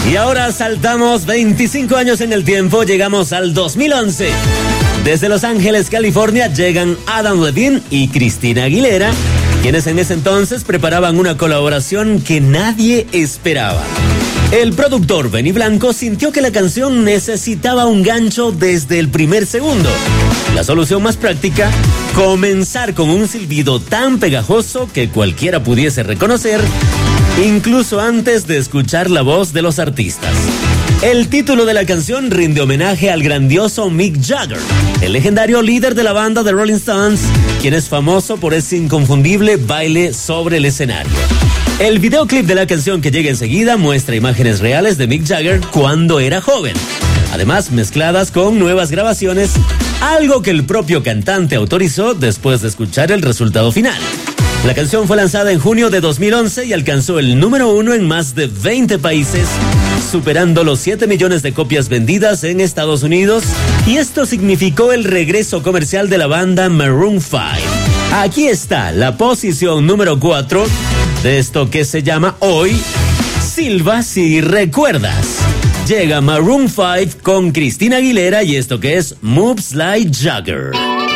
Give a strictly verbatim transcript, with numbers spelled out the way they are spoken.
Y ahora saltamos veinticinco años en el tiempo, llegamos al dos mil once. Desde Los Ángeles, California, llegan Adam Levine y Christina Aguilera, quienes en ese entonces preparaban una colaboración que nadie esperaba. El productor Benny Blanco sintió que la canción necesitaba un gancho desde el primer segundo. La solución más práctica, comenzar con un silbido tan pegajoso que cualquiera pudiese reconocer, incluso antes de escuchar la voz de los artistas. El título de la canción rinde homenaje al grandioso Mick Jagger, el legendario líder de la banda The Rolling Stones, quien es famoso por ese inconfundible baile sobre el escenario. El videoclip de la canción que llega enseguida muestra imágenes reales de Mick Jagger cuando era joven, además mezcladas con nuevas grabaciones, algo que el propio cantante autorizó después de escuchar el resultado final. La canción fue lanzada en junio de dos mil once y alcanzó el número uno en más de veinte países, superando los siete millones de copias vendidas en Estados Unidos, y esto significó el regreso comercial de la banda Maroon cinco. Aquí está la posición número cuatro de esto que se llama hoy Silba si recuerdas. Llega Maroon cinco con Christina Aguilera y esto que es Moves Like Jagger.